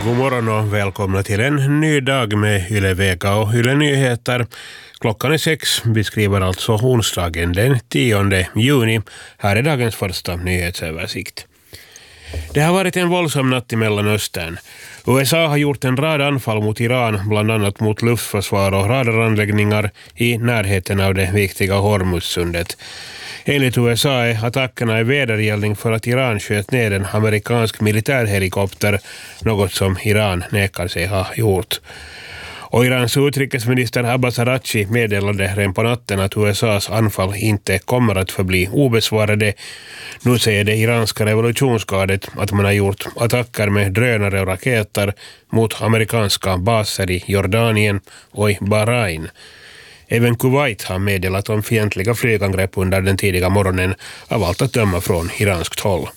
God morgon och välkomna till en ny dag med Yle Vega och Yle Nyheter. Klockan är 6, vi skriver alltså onsdagen den 10 juni. Här är dagens första nyhetsöversikt. Det har varit en våldsam natt i Mellanöstern. USA har gjort en rad anfall mot Iran, bland annat mot luftförsvar och radaranläggningar i närheten av det viktiga Hormuzsundet. Enligt USA är attackerna en vedergällning för att Iran sköt ner en amerikansk militärhelikopter, något som Iran nekar sig ha gjort. Och Irans utrikesminister Abbas Araghchi meddelade redan på natten att USAs anfall inte kommer att förbli obesvarade. Nu säger det iranska revolutionsgardet att man har gjort attacker med drönare och raketer mot amerikanska baser i Jordanien och i Bahrain. Även Kuwait har meddelat om fientliga flygangrepp under den tidiga morgonen, av allt att döma från iranskt håll.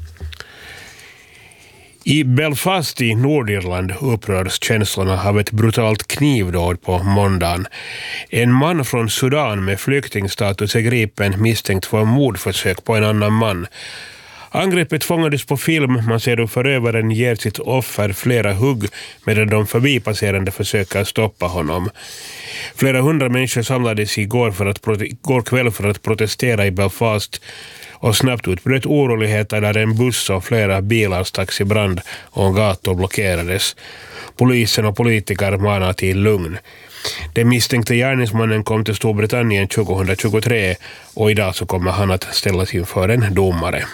I Belfast i Nordirland upprörs känslorna av ett brutalt knivdåd på måndagen. En man från Sudan med flyktingstatus är gripen misstänkt för mordförsök på en annan man. Angreppet fångades på film. Man ser hur förövaren ger sitt offer flera hugg medan de förbipasserande försöker stoppa honom. Flera hundra människor samlades igår kväll för att protestera i Belfast, och snabbt utbröt oroligheter där en buss och flera bilar stacks i brand och gator blockerades. Polisen och politiker manar till lugn. Den misstänkte gärningsmannen kom till Storbritannien 2023 och idag så kommer han att ställas inför en domare.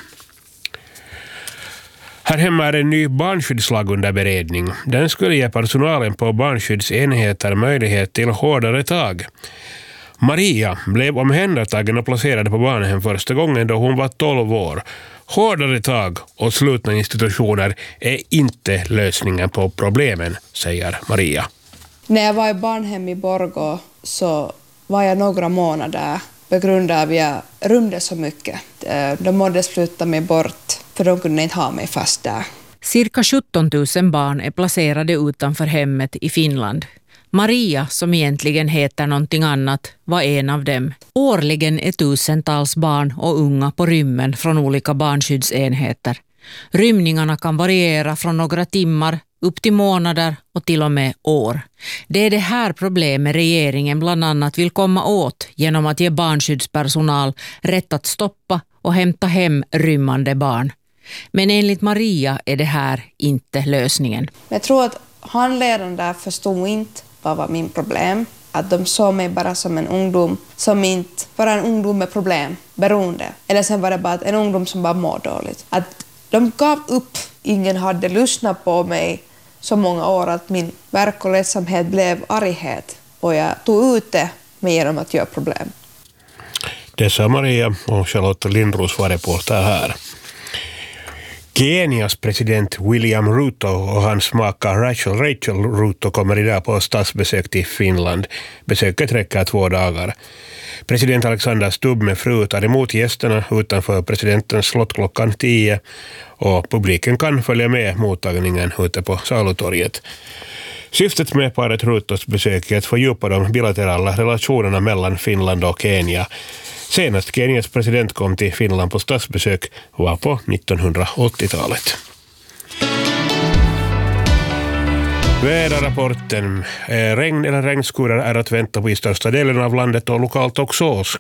Här hemma är en ny barnskyddslag under beredning. Den skulle ge personalen på barnskyddsenheter möjlighet till hårdare tag. Maria blev omhändertagen och placerad på barnhem första gången då hon var 12 år. Hårdare tag och slutna institutioner är inte lösningen på problemen, säger Maria. När jag var i barnhem i Borgå så var jag några månader på grund av att jag rymde så mycket. De mådde sluta mig bort för de kunde inte ha mig fast där. Cirka 17 000 barn är placerade utanför hemmet i Finland. Maria, som egentligen heter någonting annat, var en av dem. Årligen är tusentals barn och unga på rymmen från olika barnskyddsenheter. Rymningarna kan variera från några timmar upp till månader och till och med år. Det är det här problemet regeringen bland annat vill komma åt genom att ge barnskyddspersonal rätt att stoppa och hämta hem rymmande barn. Men enligt Maria är det här inte lösningen. Jag tror att handledaren där förstod inte vad var min problem. Att de såg mig bara som en ungdom som inte bara en ungdom med problem, beroende. Eller sen var det bara en ungdom som bara mår dåligt. Att de gav upp. Ingen hade lyssnat på mig så många år att min verk och ledsamhet blev arghet. Och jag tog ut det med genom att göra problem. Det sa Maria och Charlotte Lindros var reporter här. Kenias president William Ruto och hans maka Rachel Ruto kommer idag på statsbesök till Finland. Besöket räcker 2 dagar. President Alexander Stubb med fru tar emot gästerna utanför presidentens slott klockan 10 och publiken kan följa med mottagningen ute på Salutorget. Syftet med paret Rutos besök är att fördjupa de bilaterala relationerna mellan Finland och Kenya. Senast Kenias president kom till Finland på statsbesök var på 1980-talet. Väderrapporten. Regn eller regnskurar är att vänta på i största delen av landet och lokalt också